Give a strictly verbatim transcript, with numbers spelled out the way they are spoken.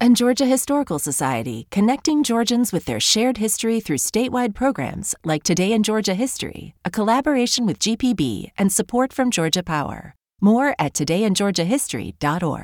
And Georgia Historical Society, connecting Georgians with their shared history through statewide programs like Today in Georgia History, a collaboration with G P B and support from Georgia Power. More at today in georgia history dot org.